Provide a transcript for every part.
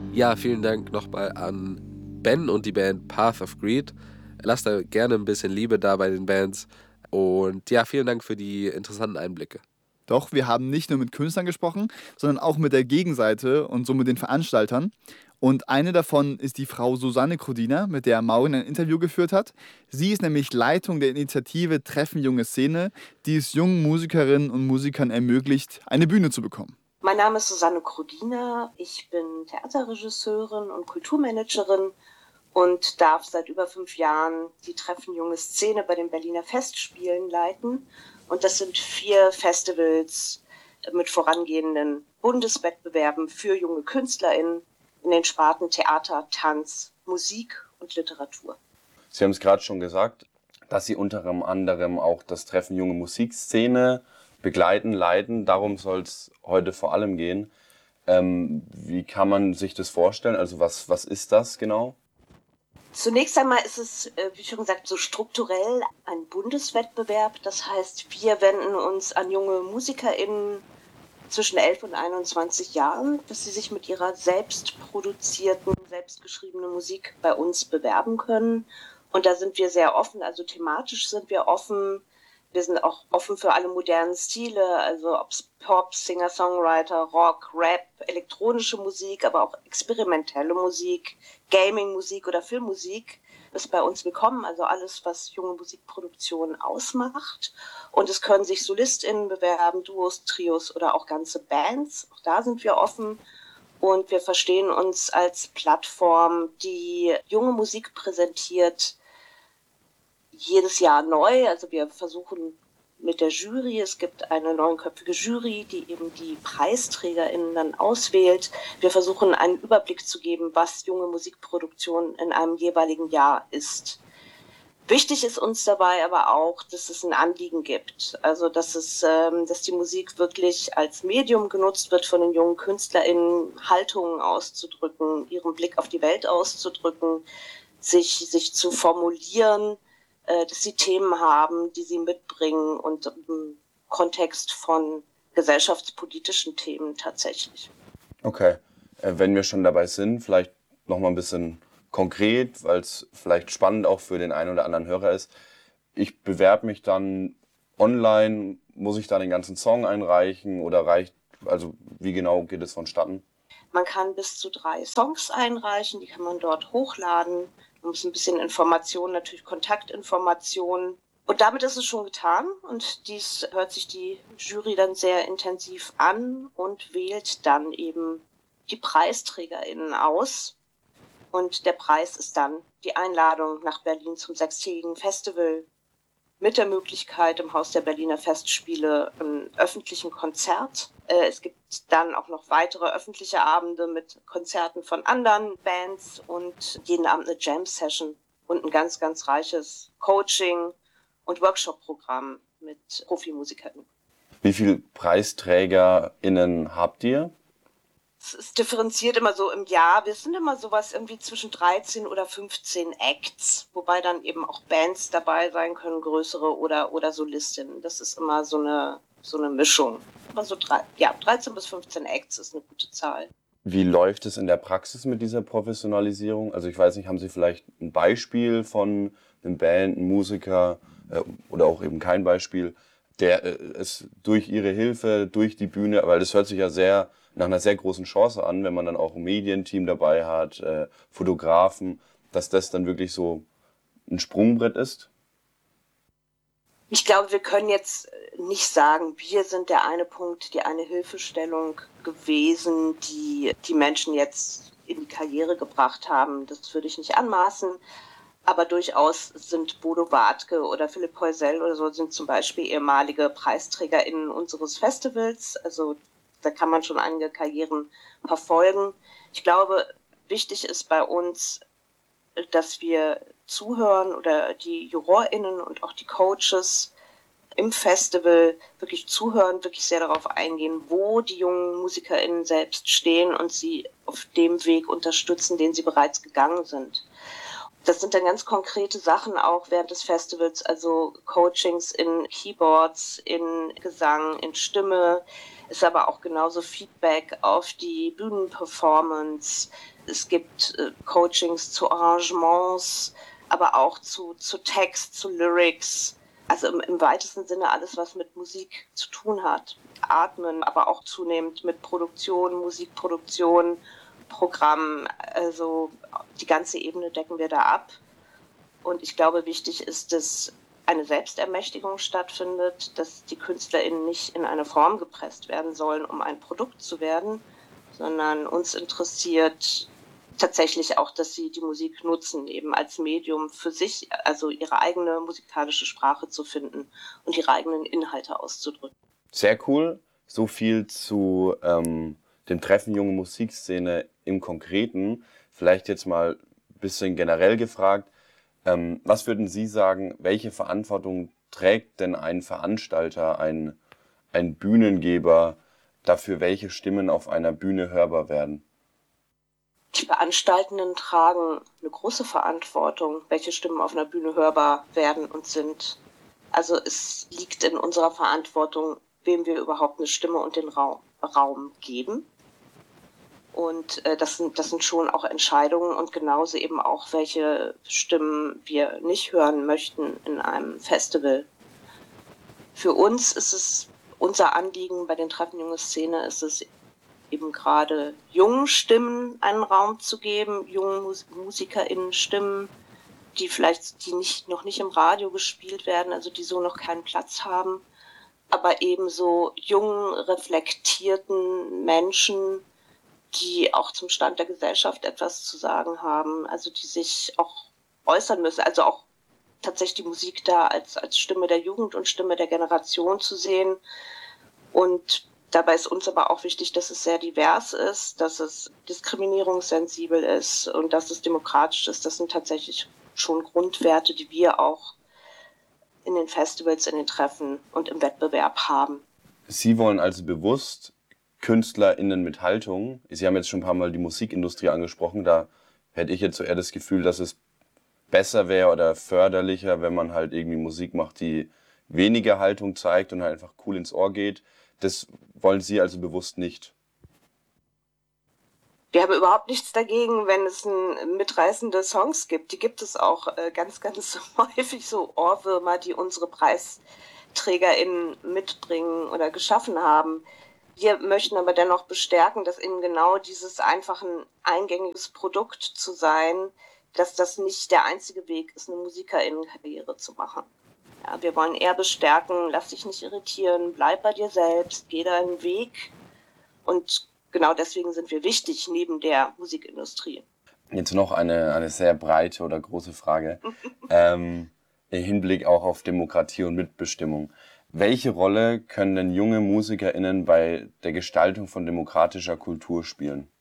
Ja, vielen Dank nochmal an Ben und die Band Path of Greed. Lasst da gerne ein bisschen Liebe da bei den Bands. Und ja, vielen Dank für die interessanten Einblicke. Doch, wir haben nicht nur mit Künstlern gesprochen, sondern auch mit der Gegenseite und so mit den Veranstaltern. Und eine davon ist die Frau Susanne Krudiner, mit der Maureen ein Interview geführt hat. Sie ist nämlich Leitung der Initiative Treffen Junge Szene, die es jungen Musikerinnen und Musikern ermöglicht, eine Bühne zu bekommen. Mein Name ist Susanne Krudiner. Ich bin Theaterregisseurin und Kulturmanagerin und darf seit über 5 Jahren die Treffen Junge Szene bei den Berliner Festspielen leiten. Und das sind 4 Festivals mit vorangehenden Bundeswettbewerben für junge KünstlerInnen in den Sparten Theater, Tanz, Musik und Literatur. Sie haben es gerade schon gesagt, dass Sie unter anderem auch das Treffen Junge Musikszene begleiten, leiten. Darum soll es heute vor allem gehen. Wie kann man sich das vorstellen? Also was ist das genau? Zunächst einmal ist es, wie schon gesagt, so strukturell ein Bundeswettbewerb. Das heißt, wir wenden uns an junge MusikerInnen zwischen 11 und 21 Jahren, dass sie sich mit ihrer selbst produzierten, selbst geschriebenen Musik bei uns bewerben können. Und da sind wir sehr offen, also thematisch sind wir offen. Wir sind auch offen für alle modernen Stile, also ob es Pop, Singer-Songwriter, Rock, Rap, elektronische Musik, aber auch experimentelle Musik, Gaming-Musik oder Filmmusik ist bei uns willkommen. Also alles, was junge Musikproduktion ausmacht. Und es können sich SolistInnen bewerben, Duos, Trios oder auch ganze Bands. Auch da sind wir offen. Und wir verstehen uns als Plattform, die junge Musik präsentiert, jedes Jahr neu. Also wir versuchen mit der Jury, es gibt eine 9-köpfige Jury, die eben die PreisträgerInnen dann auswählt. Wir versuchen einen Überblick zu geben, was junge Musikproduktion in einem jeweiligen Jahr ist. Wichtig ist uns dabei aber auch, dass es ein Anliegen gibt. Also dass die Musik wirklich als Medium genutzt wird von den jungen KünstlerInnen, Haltungen auszudrücken, ihren Blick auf die Welt auszudrücken, sich zu formulieren, dass sie Themen haben, die sie mitbringen und im Kontext von gesellschaftspolitischen Themen tatsächlich. Okay, wenn wir schon dabei sind, vielleicht noch mal ein bisschen konkret, weil es vielleicht spannend auch für den einen oder anderen Hörer ist. Ich bewerbe mich dann online, muss ich da den ganzen Song einreichen oder also wie genau geht es vonstatten? Man kann bis zu 3 Songs einreichen, die kann man dort hochladen. Man muss ein bisschen Informationen, natürlich Kontaktinformationen. Und damit ist es schon getan. Und dies hört sich die Jury dann sehr intensiv an und wählt dann eben die PreisträgerInnen aus. Und der Preis ist dann die Einladung nach Berlin zum 6-tägigen Festival mit der Möglichkeit im Haus der Berliner Festspiele einen öffentlichen Konzert. Es gibt dann auch noch weitere öffentliche Abende mit Konzerten von anderen Bands und jeden Abend eine Jam-Session und ein ganz, ganz reiches Coaching- und Workshop-Programm mit Profimusikern. Wie viele PreisträgerInnen habt ihr? Es differenziert immer so im Jahr. Wir sind immer sowas irgendwie zwischen 13 oder 15 Acts, wobei dann eben auch Bands dabei sein können, größere oder Solistinnen. Das ist immer so eine Mischung. Aber so 13 bis 15 Acts ist eine gute Zahl. Wie läuft es in der Praxis mit dieser Professionalisierung? Also ich weiß nicht, haben Sie vielleicht ein Beispiel von einem Band, einem Musiker oder auch eben kein Beispiel, der es durch Ihre Hilfe, durch die Bühne, weil das hört sich ja sehr nach einer sehr großen Chance an, wenn man dann auch ein Medienteam dabei hat, Fotografen, dass das dann wirklich so ein Sprungbrett ist? Ich glaube, wir können jetzt nicht sagen, wir sind der eine Punkt, die eine Hilfestellung gewesen, die die Menschen jetzt in die Karriere gebracht haben. Das würde ich nicht anmaßen. Aber durchaus sind Bodo Wartke oder Philipp Heusel oder so sind zum Beispiel ehemalige PreisträgerInnen unseres Festivals. Also da kann man schon einige Karrieren verfolgen. Ich glaube, wichtig ist bei uns, dass wir zuhören oder die JurorInnen und auch die Coaches im Festival wirklich zuhören, wirklich sehr darauf eingehen, wo die jungen MusikerInnen selbst stehen und sie auf dem Weg unterstützen, den sie bereits gegangen sind. Das sind dann ganz konkrete Sachen auch während des Festivals, also Coachings in Keyboards, in Gesang, in Stimme, ist aber auch genauso Feedback auf die Bühnenperformance. Es gibt Coachings zu Arrangements, aber auch zu Text, zu Lyrics. Also im weitesten Sinne alles, was mit Musik zu tun hat. Atmen, aber auch zunehmend mit Produktion, Musikproduktion, Programm. Also die ganze Ebene decken wir da ab. Und ich glaube, wichtig ist, dass eine Selbstermächtigung stattfindet, dass die KünstlerInnen nicht in eine Form gepresst werden sollen, um ein Produkt zu werden, sondern uns interessiert tatsächlich auch, dass sie die Musik nutzen, eben als Medium für sich, also ihre eigene musikalische Sprache zu finden und ihre eigenen Inhalte auszudrücken. Sehr cool. So viel zu dem Treffen Junge Musikszene im Konkreten. Vielleicht jetzt mal ein bisschen generell gefragt. Was würden Sie sagen, welche Verantwortung trägt denn ein Veranstalter, ein Bühnengeber dafür, welche Stimmen auf einer Bühne hörbar werden? Die Veranstaltenden tragen eine große Verantwortung, welche Stimmen auf einer Bühne hörbar werden und sind. Also es liegt in unserer Verantwortung, wem wir überhaupt eine Stimme und den Raum geben. Und das sind schon auch Entscheidungen und genauso eben auch, welche Stimmen wir nicht hören möchten in einem Festival. Für uns ist es unser Anliegen bei den Treffen Junge Szene, ist es eben gerade jungen Stimmen einen Raum zu geben, jungen MusikerInnen Stimmen, die noch nicht im Radio gespielt werden, also die so noch keinen Platz haben, aber ebenso jungen, reflektierten Menschen, die auch zum Stand der Gesellschaft etwas zu sagen haben, also die sich auch äußern müssen, also auch tatsächlich die Musik da als Stimme der Jugend und Stimme der Generation zu sehen. Und dabei ist uns aber auch wichtig, dass es sehr divers ist, dass es diskriminierungssensibel ist und dass es demokratisch ist. Das sind tatsächlich schon Grundwerte, die wir auch in den Festivals, in den Treffen und im Wettbewerb haben. Sie wollen also bewusst KünstlerInnen mit Haltung, Sie haben jetzt schon ein paar Mal die Musikindustrie angesprochen, da hätte ich jetzt so eher das Gefühl, dass es besser wäre oder förderlicher, wenn man halt irgendwie Musik macht, die weniger Haltung zeigt und halt einfach cool ins Ohr geht. Das wollen Sie also bewusst nicht? Wir haben überhaupt nichts dagegen, wenn es mitreißende Songs gibt. Die gibt es auch ganz, ganz häufig, so Ohrwürmer, die unsere PreisträgerInnen mitbringen oder geschaffen haben. Wir möchten aber dennoch bestärken, dass eben genau dieses einfach ein eingängiges Produkt zu sein, dass das nicht der einzige Weg ist, eine MusikerInnenkarriere zu machen. Ja, wir wollen eher bestärken, lass dich nicht irritieren, bleib bei dir selbst, geh deinen Weg. Und genau deswegen sind wir wichtig neben der Musikindustrie. Jetzt noch eine sehr breite oder große Frage. Im Hinblick auch auf Demokratie und Mitbestimmung. Welche Rolle können denn junge MusikerInnen bei der Gestaltung von demokratischer Kultur spielen?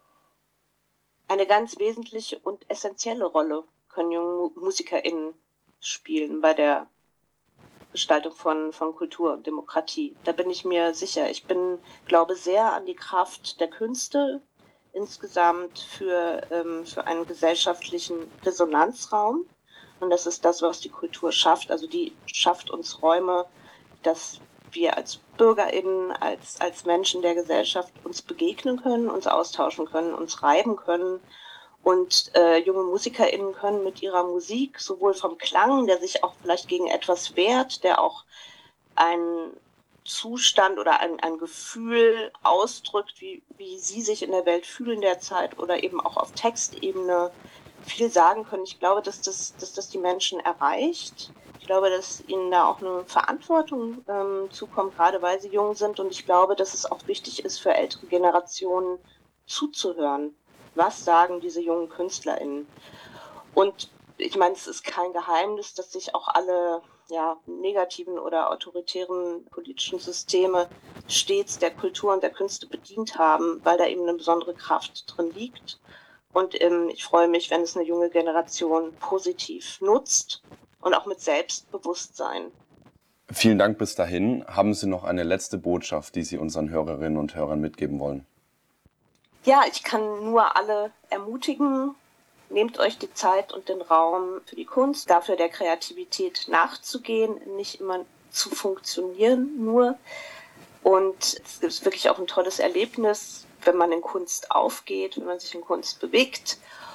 Eine ganz wesentliche und essentielle Rolle können junge MusikerInnen spielen bei der Gestaltung von Kultur und Demokratie. Da bin ich mir sicher. Ich glaube sehr an die Kraft der Künste insgesamt für einen gesellschaftlichen Resonanzraum. Und das ist das, was die Kultur schafft. Also die schafft uns Räume, dass wir als BürgerInnen, als Menschen der Gesellschaft uns begegnen können, uns austauschen können, uns reiben können. Und junge MusikerInnen können mit ihrer Musik, sowohl vom Klang, der sich auch vielleicht gegen etwas wehrt, der auch einen Zustand oder ein Gefühl ausdrückt, wie sie sich in der Welt fühlen derzeit, oder eben auch auf Textebene viel sagen können. Ich glaube, dass das die Menschen erreicht. Ich glaube, dass ihnen da auch eine Verantwortung zukommt, gerade weil sie jung sind. Und ich glaube, dass es auch wichtig ist, für ältere Generationen zuzuhören. Was sagen diese jungen KünstlerInnen? Und ich meine, es ist kein Geheimnis, dass sich auch alle negativen oder autoritären politischen Systeme stets der Kultur und der Künste bedient haben, weil da eben eine besondere Kraft drin liegt. Und ich freue mich, wenn es eine junge Generation positiv nutzt und auch mit Selbstbewusstsein. Vielen Dank bis dahin. Haben Sie noch eine letzte Botschaft, die Sie unseren Hörerinnen und Hörern mitgeben wollen? Ja, ich kann nur alle ermutigen, nehmt euch die Zeit und den Raum für die Kunst, dafür der Kreativität nachzugehen, nicht immer zu funktionieren nur. Und es ist wirklich auch ein tolles Erlebnis, wenn man in Kunst aufgeht, wenn man sich in Kunst bewegt.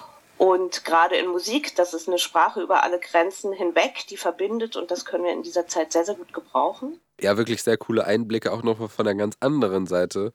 Und gerade in Musik, das ist eine Sprache über alle Grenzen hinweg, die verbindet und das können wir in dieser Zeit sehr, sehr gut gebrauchen. Ja, wirklich sehr coole Einblicke, auch nochmal von der ganz anderen Seite.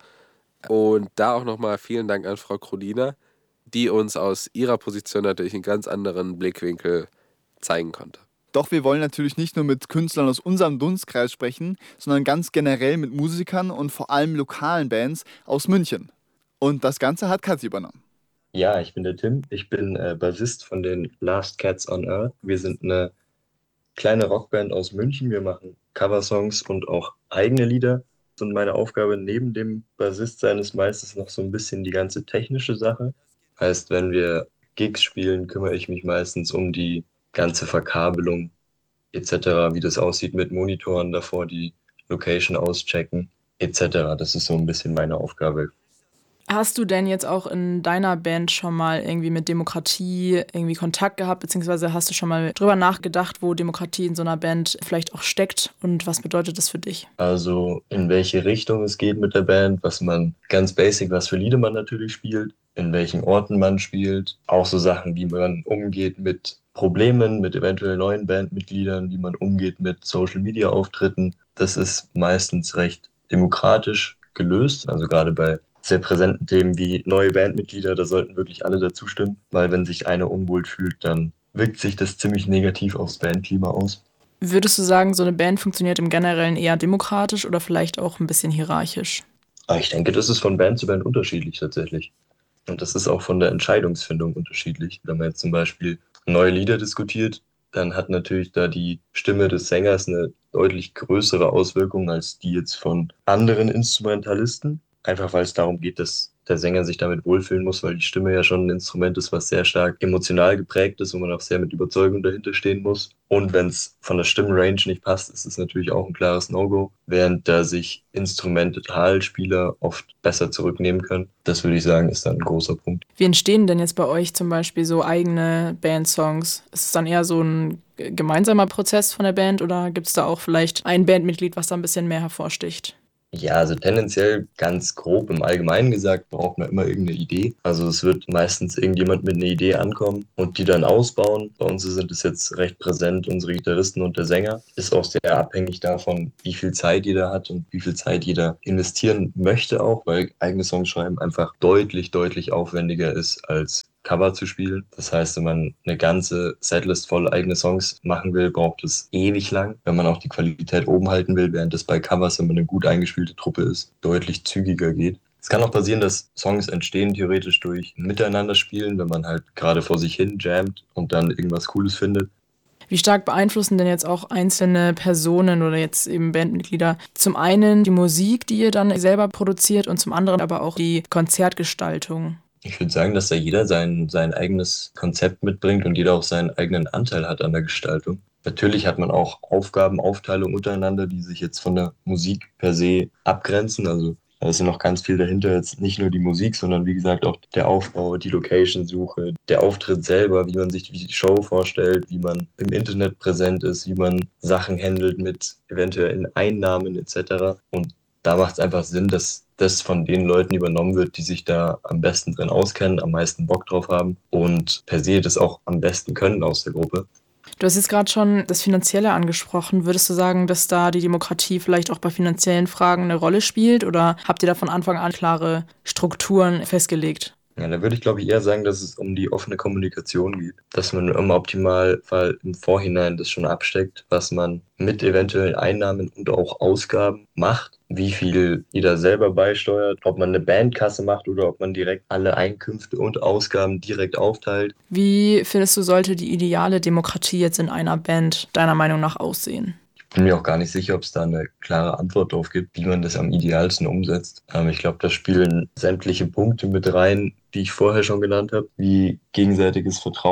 Und da auch nochmal vielen Dank an Frau Krodiner, die uns aus ihrer Position natürlich einen ganz anderen Blickwinkel zeigen konnte. Doch wir wollen natürlich nicht nur mit Künstlern aus unserem Dunstkreis sprechen, sondern ganz generell mit Musikern und vor allem lokalen Bands aus München. Und das Ganze hat Kathi übernommen. Ja, ich bin der Tim. Ich bin Bassist von den Last Cats on Earth. Wir sind eine kleine Rockband aus München. Wir machen Coversongs und auch eigene Lieder. Und meine Aufgabe neben dem Bassistsein ist meistens noch so ein bisschen die ganze technische Sache. Heißt, wenn wir Gigs spielen, kümmere ich mich meistens um die ganze Verkabelung etc., wie das aussieht mit Monitoren davor, die Location auschecken etc. Das ist so ein bisschen meine Aufgabe. Hast du denn jetzt auch in deiner Band schon mal irgendwie mit Demokratie irgendwie Kontakt gehabt, beziehungsweise hast du schon mal drüber nachgedacht, wo Demokratie in so einer Band vielleicht auch steckt und was bedeutet das für dich? Also in welche Richtung es geht mit der Band, was man ganz basic, was für Lieder man natürlich spielt, in welchen Orten man spielt, auch so Sachen, wie man umgeht mit Problemen, mit eventuell neuen Bandmitgliedern, wie man umgeht mit Social-Media-Auftritten. Das ist meistens recht demokratisch gelöst, also gerade bei sehr präsenten Themen wie neue Bandmitglieder, da sollten wirklich alle dazu stimmen, weil wenn sich einer unwohl fühlt, dann wirkt sich das ziemlich negativ aufs Bandklima aus. Würdest du sagen, so eine Band funktioniert im Generellen eher demokratisch oder vielleicht auch ein bisschen hierarchisch? Aber ich denke, das ist von Band zu Band unterschiedlich tatsächlich. Und das ist auch von der Entscheidungsfindung unterschiedlich. Wenn man jetzt zum Beispiel neue Lieder diskutiert, dann hat natürlich da die Stimme des Sängers eine deutlich größere Auswirkung als die jetzt von anderen Instrumentalisten. Einfach weil es darum geht, dass der Sänger sich damit wohlfühlen muss, weil die Stimme ja schon ein Instrument ist, was sehr stark emotional geprägt ist, wo man auch sehr mit Überzeugung dahinter stehen muss. Und wenn es von der Stimmrange nicht passt, ist es natürlich auch ein klares No-Go, während da sich Instrumentalspieler oft besser zurücknehmen können. Das würde ich sagen, ist dann ein großer Punkt. Wie entstehen denn jetzt bei euch zum Beispiel so eigene Bandsongs? Ist es dann eher so ein gemeinsamer Prozess von der Band oder gibt es da auch vielleicht ein Bandmitglied, was da ein bisschen mehr hervorsticht? Ja, also tendenziell ganz grob im Allgemeinen gesagt, braucht man immer irgendeine Idee. Also es wird meistens irgendjemand mit einer Idee ankommen und die dann ausbauen. Bei uns sind es jetzt recht präsent, unsere Gitarristen und der Sänger. Ist auch sehr abhängig davon, wie viel Zeit jeder hat und wie viel Zeit jeder investieren möchte auch, weil eigene Songs schreiben einfach deutlich, deutlich aufwendiger ist als Cover zu spielen. Das heißt, wenn man eine ganze Setlist voll eigene Songs machen will, braucht es ewig lang. Wenn man auch die Qualität oben halten will, während es bei Covers, wenn man eine gut eingespielte Truppe ist, deutlich zügiger geht. Es kann auch passieren, dass Songs entstehen theoretisch durch Miteinander spielen, wenn man halt gerade vor sich hin jammt und dann irgendwas Cooles findet. Wie stark beeinflussen denn jetzt auch einzelne Personen oder jetzt eben Bandmitglieder zum einen die Musik, die ihr dann selber produziert und zum anderen aber auch die Konzertgestaltung? Ich würde sagen, dass da jeder sein eigenes Konzept mitbringt und jeder auch seinen eigenen Anteil hat an der Gestaltung. Natürlich hat man auch Aufgabenaufteilung untereinander, die sich jetzt von der Musik per se abgrenzen. Also da ist ja noch ganz viel dahinter, jetzt nicht nur die Musik, sondern wie gesagt auch der Aufbau, die Location-Suche, der Auftritt selber, wie man sich die Show vorstellt, wie man im Internet präsent ist, wie man Sachen handelt mit eventuellen Einnahmen etc. Und da macht es einfach Sinn, dass das von den Leuten übernommen wird, die sich da am besten drin auskennen, am meisten Bock drauf haben und per se das auch am besten können aus der Gruppe. Du hast jetzt gerade schon das Finanzielle angesprochen. Würdest du sagen, dass da die Demokratie vielleicht auch bei finanziellen Fragen eine Rolle spielt oder habt ihr da von Anfang an klare Strukturen festgelegt? Ja, da würde ich glaube ich eher sagen, dass es um die offene Kommunikation geht. Dass man im Optimalfall im Vorhinein das schon absteckt, was man mit eventuellen Einnahmen und auch Ausgaben macht, wie viel jeder selber beisteuert, ob man eine Bandkasse macht oder ob man direkt alle Einkünfte und Ausgaben direkt aufteilt. Wie findest du, sollte die ideale Demokratie jetzt in einer Band deiner Meinung nach aussehen? Ich bin mir auch gar nicht sicher, ob es da eine klare Antwort drauf gibt, wie man das am idealsten umsetzt. Ich glaube, da spielen sämtliche Punkte mit rein, die ich vorher schon genannt habe, wie gegenseitiges Vertrauen,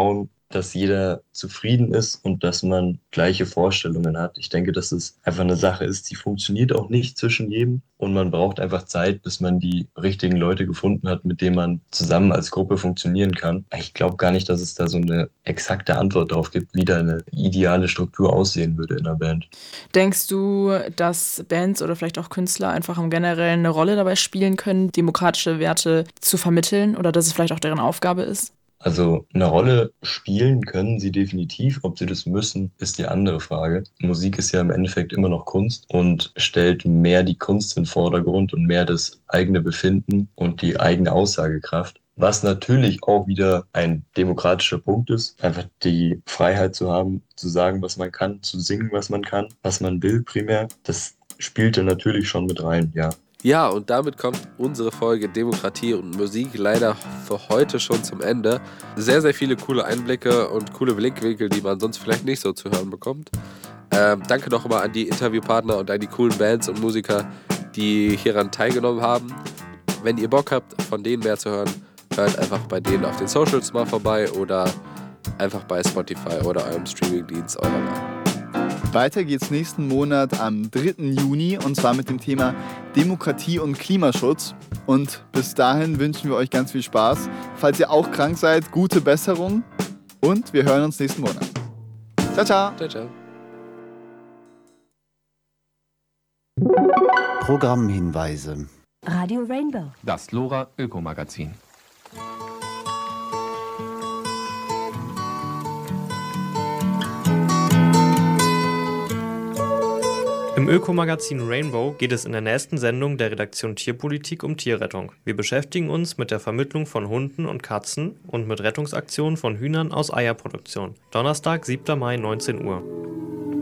dass jeder zufrieden ist und dass man gleiche Vorstellungen hat. Ich denke, dass es einfach eine Sache ist, die funktioniert auch nicht zwischen jedem und man braucht einfach Zeit, bis man die richtigen Leute gefunden hat, mit denen man zusammen als Gruppe funktionieren kann. Ich glaube gar nicht, dass es da so eine exakte Antwort darauf gibt, wie da eine ideale Struktur aussehen würde in einer Band. Denkst du, dass Bands oder vielleicht auch Künstler einfach im Generellen eine Rolle dabei spielen können, demokratische Werte zu vermitteln oder dass es vielleicht auch deren Aufgabe ist? Also eine Rolle spielen können sie definitiv. Ob sie das müssen, ist die andere Frage. Musik ist ja im Endeffekt immer noch Kunst und stellt mehr die Kunst in den Vordergrund und mehr das eigene Befinden und die eigene Aussagekraft. Was natürlich auch wieder ein demokratischer Punkt ist, einfach die Freiheit zu haben, zu sagen, was man kann, zu singen, was man kann, was man will primär. Das spielt da natürlich schon mit rein, ja. Ja, und damit kommt unsere Folge Demokratie und Musik leider für heute schon zum Ende. Sehr, sehr viele coole Einblicke und coole Blickwinkel, die man sonst vielleicht nicht so zu hören bekommt. Danke noch mal an die Interviewpartner und an die coolen Bands und Musiker, die hieran teilgenommen haben. Wenn ihr Bock habt, von denen mehr zu hören, hört einfach bei denen auf den Socials mal vorbei oder einfach bei Spotify oder eurem Streamingdienst eurer Wahl. Weiter geht's nächsten Monat am 3. Juni und zwar mit dem Thema Demokratie und Klimaschutz. Und bis dahin wünschen wir euch ganz viel Spaß. Falls ihr auch krank seid, gute Besserung und wir hören uns nächsten Monat. Ciao, ciao. Ciao, ciao. Programmhinweise. Radio Rainbow. Das Lora Ökomagazin. Im Ökomagazin Rainbow geht es in der nächsten Sendung der Redaktion Tierpolitik um Tierrettung. Wir beschäftigen uns mit der Vermittlung von Hunden und Katzen und mit Rettungsaktionen von Hühnern aus Eierproduktion. Donnerstag, 7. Mai, 19 Uhr.